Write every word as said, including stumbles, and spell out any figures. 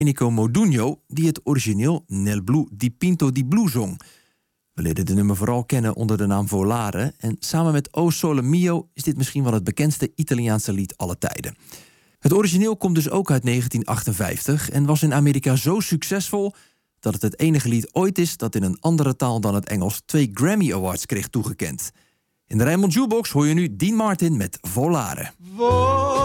Domenico Modugno, die het origineel Nel Blu di Pinto di Blu zong. We leren de nummer vooral kennen onder de naam Volare. En samen met O Sole Mio is dit misschien wel het bekendste Italiaanse lied aller tijden. Het origineel komt dus ook uit negentien achtenvijftig en was in Amerika zo succesvol dat het het enige lied ooit is dat in een andere taal dan het Engels twee Grammy Awards kreeg toegekend. In de Rijnmond Jukebox hoor je nu Dean Martin met Volare.